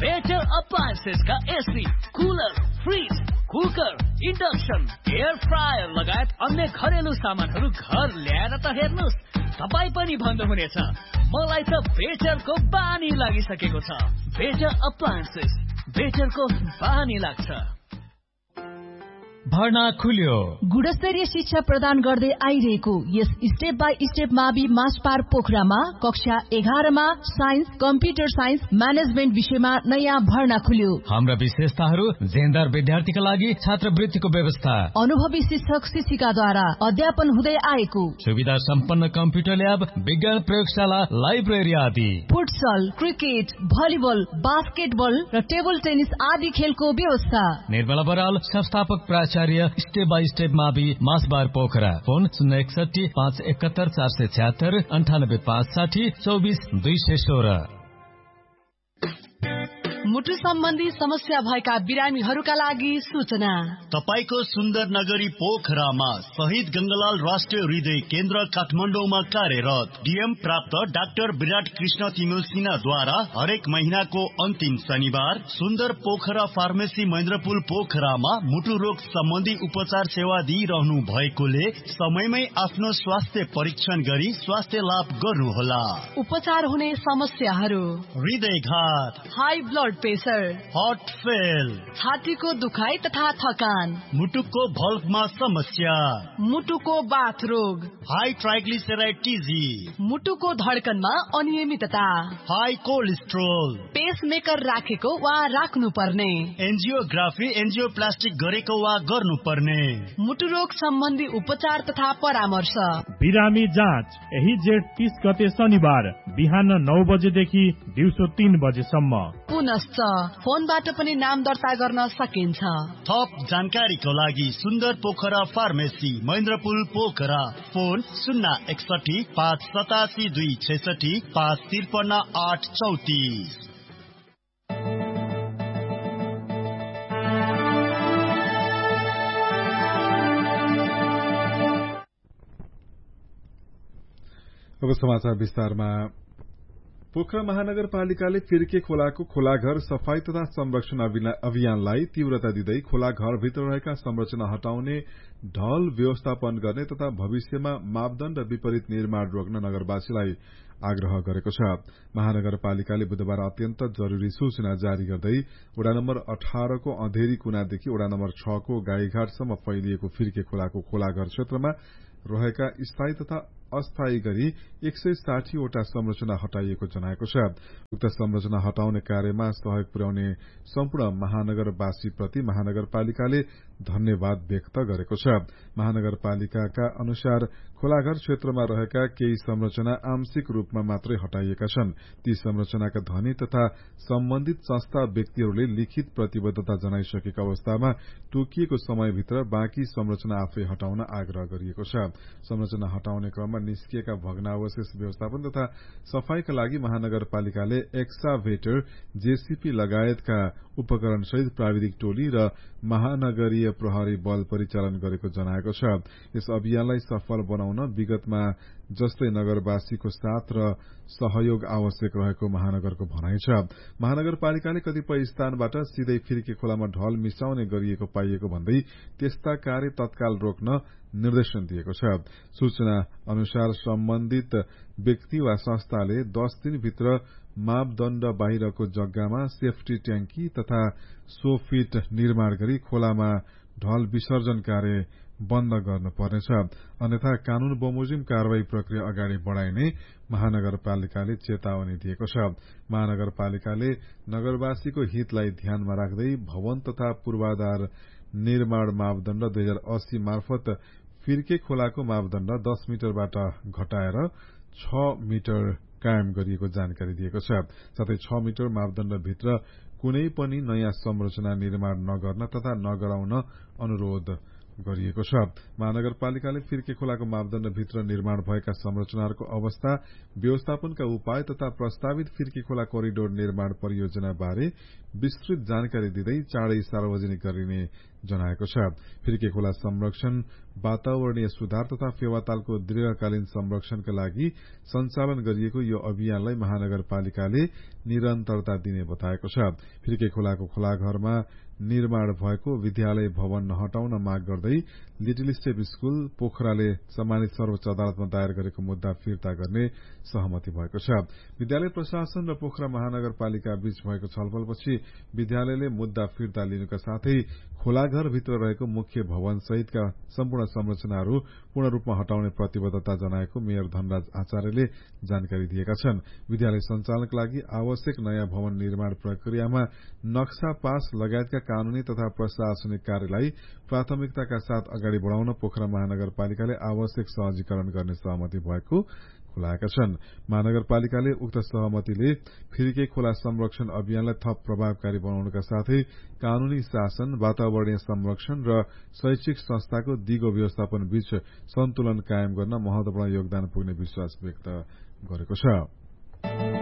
Better appliances का AC, cooler, fridge, cooker, induction, air fryer लगायत अन्य घरेलु सामानहरू घर ल्याएर त हेर्नुस्, तपाई पनि भन्नुहुनेछ मलाई त बेटरको बानी लागिसकेको छ। बेटर अप्लायन्सेस, बेटरको बानी लाग्छ। भर्ना खुल्यो। गुणस्तरीय शिक्षा प्रदान गर्दै आइरहेको यस स्टेप बाई स्टेप मावि मासपार पोखरामा कक्षा 11 मा साइन्स, कम्प्युटर साइन्स, म्यानेजमेन्ट विषयमा नयाँ भर्ना खुल्यो। हाम्रा विशेषताहरू जेन्डर विद्यार्थीका लागि छात्रवृत्तिको व्यवस्था, अनुभवी शिक्षक शिक्षिकाद्वारा अध्यापन हुँदै आएको, सुविधा सम्पन्न कम्प्युटर ल्याब, विज्ञान प्रयोगशाला, लाइब्रेरी आदि, फुटसल, क्रिकेट, भलिबल, बास्केटबल र टेबल टेनिस आदि खेलको व्यवस्था। निर्मला बराल संस्थापक प्राचार्य, स्टेप बाई स्टेप मावि मासबार पोखरा। फोन 061 571 476 98 560 24 216। मुटु सम्बन्धी समस्या भएका बिरामीहरूका लागि सूचना। तपाईको सुन्दर नगरी पोखरामा शहीद गंगालाल राष्ट्रिय हृदय केन्द्र काठमाडौँमा कार्यरत डीएम प्राप्त डाक्टर विराट कृष्ण तिमिल सिन्हाद्वारा हरेक महिनाको अन्तिम शनिबार सुन्दर पोखरा फार्मेसी महेन्द्रपुल पोखरामा मुटु रोग सम्बन्धी उपचार सेवा दिइरहनु भएकोले समयमै आफ्नो स्वास्थ्य परीक्षण गरी स्वास्थ्य लाभ गर्नुहोला। उपचार हुने समस्याहरू: हृदयघात, high blood pressure, heart fail, छातीको दुखाइ तथा थकान, मुटुको भल्भमा समस्या, मुटुको बाथ रोग, हाई ट्राइग्लिसराइड टिजी, मुटुको धड्कनमा अनियमितता, हाई कोलेस्ट्रोल, पेसमेकर राखेको वा राख्नु पर्ने, एन्जियोग्राफी एन्जियोप्लास्टिक गरेको वा गर्नुपर्ने, मुटु रोग सम्बन्धी उपचार तथा परामर्श। बिरामी जाँच यही जेठ 30 गते शनिबार बिहान 9 बजेदेखि दिउँसो 3 बजेसम्म। पुनश्च फोनबाट पनि नाम दर्ता गर्न सकिन्छ। थप जानकारीको लागि सुन्दर पोखरा फार्मेसी महेन्द्रपुल पोखरा। फोन 061 587 266 553 834। अब समाचार विस्तारमा। पोखरा महानगरपालिकाले फिर्के खोलाको खोलाघर सफाई तथा संरक्षण अभियानलाई तीव्रता दिँदै खोलाघरभित्र रहेका संरचना हटाउने, ढल व्यवस्थापन गर्ने तथा भविष्यमा मापदण्ड विपरीत निर्माण रोक्न नगरवासीलाई आग्रह गरेको छ। महानगरपालिकाले बुधबार अत्यन्त जरूरी सूचना जारी गर्दै वडा नम्बर 18 को अँधेरी कुनादेखि वडा नम्बर 6 को गाईघाटसम्म फैलिएको फिर्के खोलाको खोलाघर क्षेत्रमा रहेका स्थायी तथा अस्थायी गरी 160 वटा संरचना हटाइएको जनाएको छ। उक्त संरचना हटाउने कार्यमा सहयोग पुर्याउने सम्पूर्ण महानगरवासीप्रति महानगरपालिकाले धन्यवाद व्यक्त गरेको छ। महानगरपालिकाका अनुसार खोलाघर क्षेत्रमा रहेका केही संरचना आंशिक रूपमा मात्रै हटाइएका छन्। ती संरचनाका धनी तथा सम्बन्धित संस्था व्यक्तिहरूले लिखित प्रतिबद्धता जनाइसकेका अवस्थामा तोकिएको समयभित्र बाँकी संरचना आफै हटाउन आग्रह गरिएको छ। संरचना हटाउने क्रममा निस्किएका भग्नावशेष व्यवस्थापन तथा सफाईका लागि महानगरपालिकाले एक्साभेटर, जेसीपी लगायतका उपकरणसहित प्राविधिक टोली र महानगरीय प्रहरी बल परिचालन गरेको जनाएको छ। यस अभियानलाई सफल बनाउन विगतमा जस्तै नगरवासीको साथ र सहयोग आवश्यक रहेको महानगरको भनाइ छ। महानगरपालिकाले कतिपय स्थानबाट सिधै फिर्के खोलामा ढल मिसाउने गरिएको पाइएको भन्दै त्यस्ता कार्य तत्काल रोक्न निर्देशन दिएको छ। सूचना अनुसार सम्बन्धित व्यक्ति वा संस्थाले 10 दिनभित्र मापदण्ड बाहिरको जग्गामा सेफ्टी ट्याङ्की तथा सोफिट निर्माण गरी खोलामा ढल विसर्जन कार्य बन्द गर्नुपर्नेछ। अन्यथा कानून बमोजिम कार्यवाही प्रक्रिया अगाडि बढ़ाइने महानगरपालिकाले चेतावनी दिएको छ। महानगरपालिकाले नगरवासीको हितलाई ध्यानमा राख्दै भवन तथा पूर्वाधार निर्माण मापदण्ड 2080 मार्फत फिर्के खोलाको मापदण्ड 10 मिटरबाट घटाएर 6 मिटर कायम गरिएको जानकारी दिएको छ। साथै 6 मिटर मापदण्डभित्र कुनै पनि नयाँ संरचना निर्माण नगर्न तथा नगराउन अनुरोध गरिएको छ। महानगरपालिकाले फिर्के खोलाको मापदण्डभित्र निर्माण भएका संरचनाहरूको अवस्था, व्यवस्थापनका उपाय तथा प्रस्तावित फिर्के खोला कोरिडोर निर्माण परियोजना बारे विस्तृत जानकारी दिँदै चाँडै सार्वजनिक गरिने जनाएको छ। फिर्के खोला संरक्षण, वातावरणीय सुधार तथा फेवातालको दीर्घकालीन संरक्षणका लागि सञ्चालन गरिएको यो अभियानलाई महानगरपालिकाले निरन्तरता दिने बताएको छ। फिर्के खोलाको खोलाघरमा निर्माण भएको विद्यालय भवन नहटाउन माग गर्दै लिटिल स्टेप स्कूल पोखराले सम्मानित सर्वोच्च अदालतमा दायर गरेको मुद्दा फिर्ता गर्ने सहमति भएको छ। विद्यालय प्रशासन र पोखरा महानगरपालिका बीच भएको छलफलपछि विद्यालयले मुद्दा फिर्ता लिनुका साथै खोलाघरभित्र रहेको मुख्य भवन सहितका सम्पूर्ण संरचनाहरू पूर्ण रूपमा हटाउने प्रतिबद्धता जनाएको मेयर धनराज आचार्यले जानकारी दिएका छन्। विद्यालय सञ्चालनका लागि आवश्यक नयाँ भवन निर्माण प्रक्रियामा नक्सा पास लगायतका कानूनी तथा प्रशासनिक कार्यलाई प्राथमिकताका साथ अगाडि बढ़ाउन पोखरा महानगरपालिकाले आवश्यक सहजीकरण गर्ने सहमति भएको खुलाएका छन्। महानगरपालिकाले उक्त सहमतिले फिर्के खोला संरक्षण अभियानलाई थप प्रभावकारी बनाउनका साथै कानूनी शासन, वातावरणीय संरक्षण र शैक्षिक संस्थाको दिगो व्यवस्थापन बीच सन्तुलन कायम गर्न महत्वपूर्ण योगदान पुग्ने विश्वास व्यक्त गरेको छ।